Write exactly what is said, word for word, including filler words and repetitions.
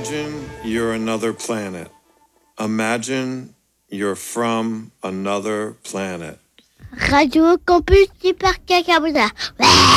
Imagine you're another planet. Imagine you're from another planet. Radio Campus Super Cacaboula.